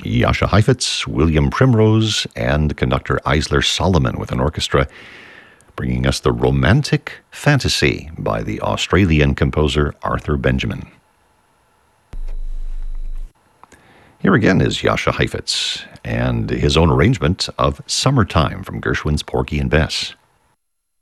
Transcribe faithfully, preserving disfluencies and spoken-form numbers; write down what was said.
Jascha Heifetz, William Primrose, and conductor Eisler Solomon with an orchestra, bringing us the Romantic Fantasy by the Australian composer Arthur Benjamin. Here again is Jascha Heifetz and his own arrangement of Summertime from Gershwin's Porgy and Bess.